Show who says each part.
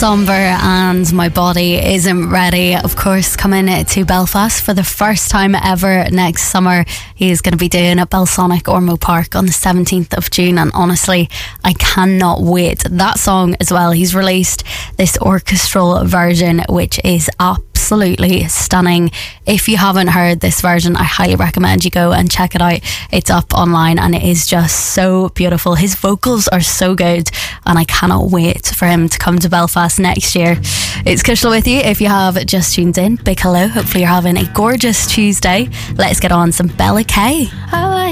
Speaker 1: Somber and My Body Isn't Ready. Of course, coming to Belfast for the first time ever next summer. He is going to be doing a Belsonic Ormo Park on the 17th of June, and honestly, I cannot wait. That song as well, he's released this orchestral version which is absolutely stunning. If you haven't heard this version, I highly recommend you go and check it out. It's up online and it is just so beautiful. His vocals are so good and I cannot wait for him to come to Belfast next year. It's Kushla with you. If you have just tuned in, big hello. Hopefully you're having a gorgeous Tuesday. Let's get on some Bella K.